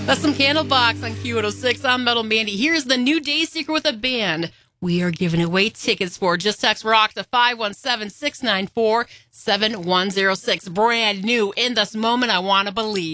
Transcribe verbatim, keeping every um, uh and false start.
That's some Candlebox on Q one oh six. I'm Metal Mandy. Here's the new Day Secret with a band we are giving away tickets for. Just text ROCK to five one seven, six nine four, seven one zero six. Brand new In This Moment, I Want to Believe.